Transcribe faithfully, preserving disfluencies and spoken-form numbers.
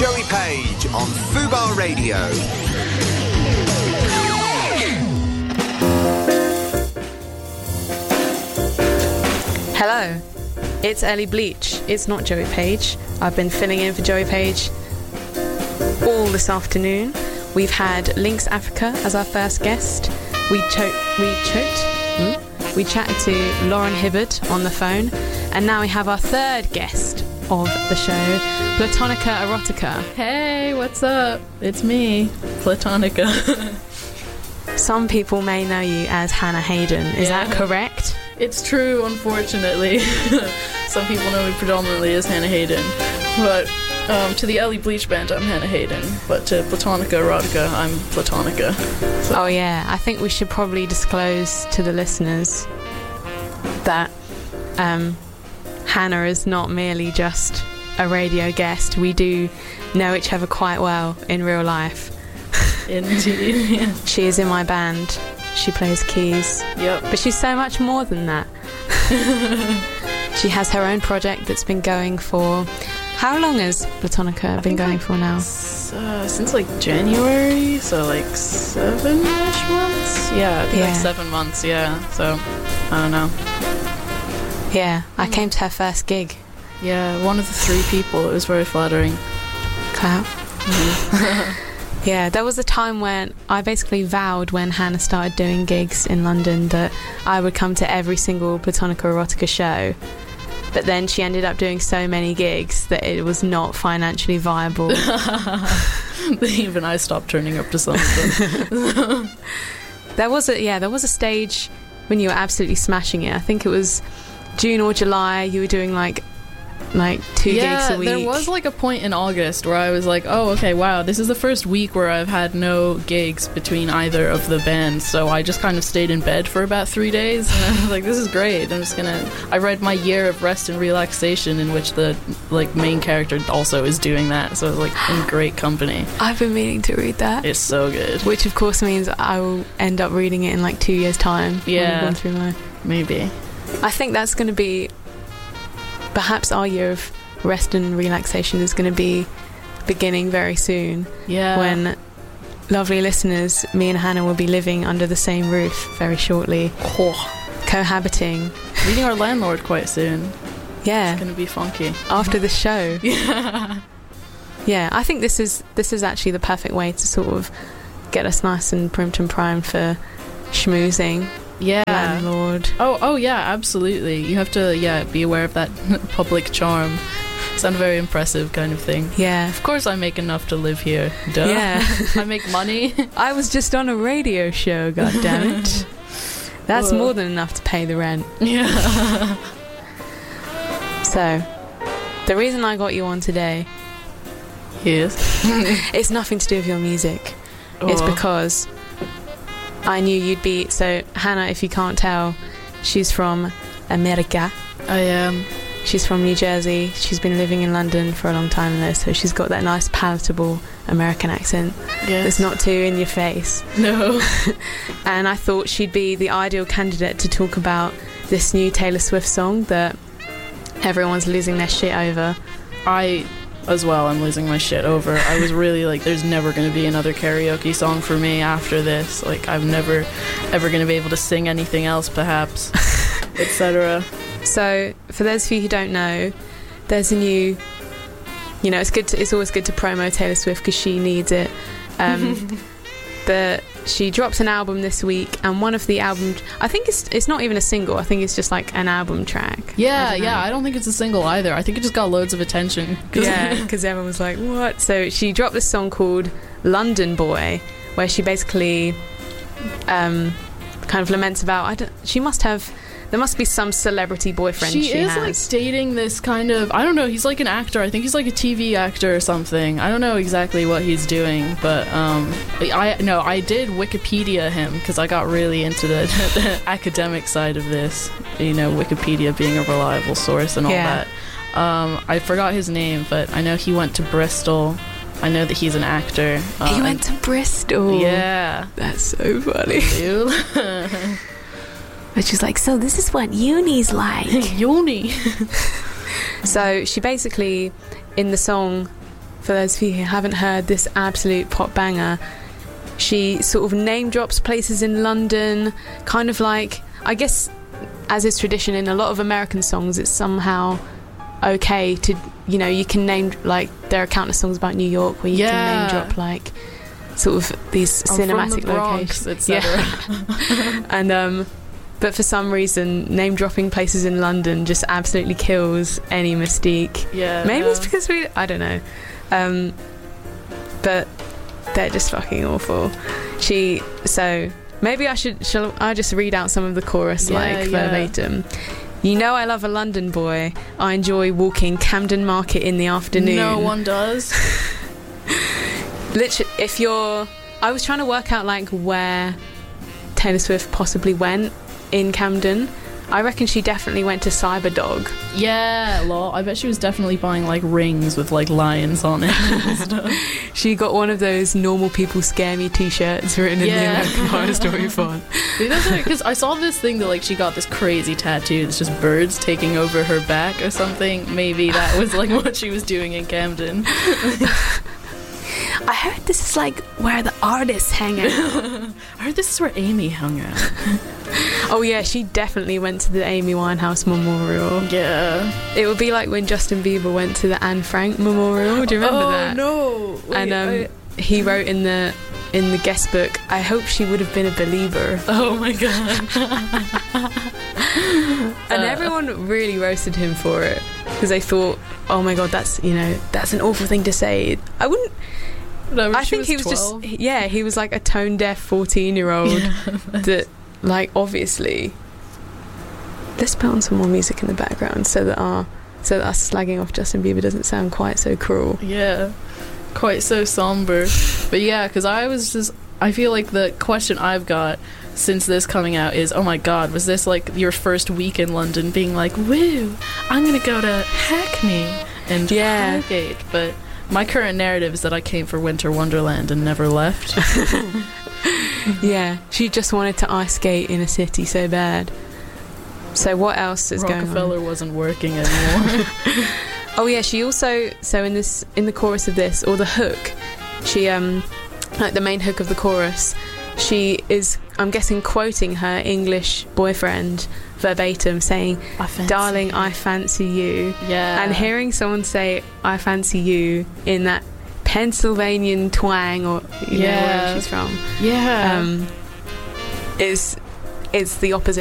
Joey Page on Fubar Radio. Hello, it's Ellie Bleach. It's not Joey Page. I've been filling in for Joey Page all this afternoon. We've had Lynx Africa as our first guest. We cho- we choked. Hmm? We chatted to Lauren Hibbard on the phone, and now we have our third guest of the show, Platonica Erotica. Hey, what's up? It's me, Platonica. Some people may know you as Hannah Hayden. Is yeah. that correct? It's true, unfortunately. Some people know me predominantly as Hannah Hayden, but um, to the Ellie Bleach band, I'm Hannah Hayden, but to Platonica Erotica, I'm Platonica. So. Oh yeah, I think we should probably disclose to the listeners that um, Hannah is not merely just a radio guest. We do know each other quite well in real life. Indeed. Yeah. She is in my band. She plays keys. Yep. But she's so much more than that. She has her own project that's been going for... How long has Platonica been going like, for now? Uh, since like January, so like seven-ish months? Yeah, I think yeah. like seven months, yeah. So, I don't know. Yeah, I came to her first gig. Yeah, one of the three people. It was very flattering. Clap. Mm-hmm. Yeah, there was a time when I basically vowed when Hannah started doing gigs in London that I would come to every single Platonica Erotica show. But then she ended up doing so many gigs that it was not financially viable. Even I stopped turning up to some of them. There was a yeah, there was a stage when you were absolutely smashing it. I think it was June or July. You were doing like like two yeah, gigs a week. There was like a point in August where I was like, oh, okay, wow, this is the first week where I've had no gigs between either of the bands, so I just kind of stayed in bed for about three days, and I was like, this is great. I'm just gonna... I read my Year of Rest and Relaxation, in which the like main character also is doing that, so I was like in great company. I've been meaning to read that. It's so good. Which of course means I will end up reading it in like two years' time. Yeah. Gone through my... Maybe. I think that's going to be... Perhaps our year of rest and relaxation is going to be beginning very soon. Yeah. When lovely listeners, me and Hannah will be living under the same roof very shortly. Oh. Cohabiting. Meeting our landlord quite soon. Yeah. It's going to be funky. After the show. Yeah. Yeah, I think this is this is actually the perfect way to sort of get us nice and primed and primed for schmoozing. Yeah. Landlord. Oh, oh yeah, absolutely. You have to, yeah, be aware of that public charm. Sound very impressive kind of thing. Yeah. Of course I make enough to live here. Duh. Yeah. I make money. I was just on a radio show, goddammit. That's Whoa. more than enough to pay the rent. Yeah. So, the reason I got you on today... Yes. It's nothing to do with your music. Oh. It's because... I knew you'd be... So, Hannah, if you can't tell, she's from America. I am. She's from New Jersey. She's been living in London for a long time though, so she's got that nice palatable American accent. Yes. That's not too in your face. No. And I thought she'd be the ideal candidate to talk about this new Taylor Swift song that everyone's losing their shit over. I... as well, I'm losing my shit over. I was really like, there's never going to be another karaoke song for me after this. Like, I'm never ever going to be able to sing anything else, perhaps, et cetera. So, for those of you who don't know, there's a new, you know, it's good. To, it's always good to promo Taylor Swift because she needs it. Um, the she dropped an album this week, and one of the album, I think it's it's not even a single. I think it's just like an album track. Yeah, I yeah. I don't think it's a single either. I think it just got loads of attention. Cause yeah, because everyone was like, "What?" So she dropped this song called "London Boy," where she basically um, kind of laments about. I don't, she must have. There must be some celebrity boyfriend she, she has. She is like dating this kind of, I don't know, he's like an actor. I think he's like a T V actor or something. I don't know exactly what he's doing, but um, I no, I did Wikipedia him because I got really into the, the academic side of this. You know, Wikipedia being a reliable source and all yeah. that. Um, I forgot his name, but I know he went to Bristol. I know that he's an actor. Uh, he went to Bristol. Yeah. That's so funny. But she's like, so this is what uni's like. Uni. So she basically, in the song for those of you who haven't heard this absolute pop banger, she sort of name drops places in London, kind of like, I guess, as is tradition in a lot of American songs, it's somehow okay to, you know, you can name, like, there are countless songs about New York where you Yeah. can name drop, like, sort of these I'm cinematic from the Bronx, locations. et cetera. And, um, but for some reason, name dropping places in London just absolutely kills any mystique. Yeah. Maybe no. it's because we, I don't know. Um, but they're just fucking awful. She, so maybe I should, shall I just read out some of the chorus, Yeah, like, yeah. verbatim? You know I love a London boy. I enjoy walking Camden Market in the afternoon. No one does. Literally, if you're... I was trying to work out, like, where Taylor Swift possibly went in Camden. I reckon she definitely went to Cyberdog. Yeah, lol. I bet she was definitely buying like rings with like lions on it and stuff. She got one of those normal people scare me t-shirts written in Yeah. the American Horror Story font. Because I saw this thing that like she got this crazy tattoo that's just birds taking over her back or something. Maybe that was like what she was doing in Camden. I heard this is like where the artists hang out. I heard this is where Amy hung out. Oh yeah, she definitely went to the Amy Winehouse Memorial. Yeah. It would be like when Justin Bieber went to the Anne Frank Memorial. Do you remember oh, that? no. Wait, And um, I- he wrote in the in the guest book, I hope she would have been a believer. Oh my god. And Uh, everyone really roasted him for it because they thought, oh my god, that's, you know, that's an awful thing to say. I wouldn't. No, I she think he was twelve. just, yeah, he was like a tone deaf fourteen year old Yeah. that, like, obviously. Let's put on some more music in the background so that our so that us slagging off Justin Bieber doesn't sound quite so cruel. Yeah, quite so somber. But yeah, because I was just, I feel like the question I've got since this coming out is, oh my god, was this like your first week in London being like, woo, I'm gonna go to Hackney and Yeah. Highgate? But my current narrative is that I came for Winter Wonderland and never left. Yeah, she just wanted to ice skate in a city so bad. So what else is going on? Rockefeller wasn't working anymore. Oh yeah, she also, so in this, in the chorus of this, or the hook, she um like the main hook of the chorus, she is, I'm guessing, quoting her English boyfriend verbatim, saying, I fancy darling, you." I fancy you. Yeah. And hearing someone say I fancy you in that Pennsylvanian twang, or you know Yeah. where she's from, Yeah. um is it's the opposite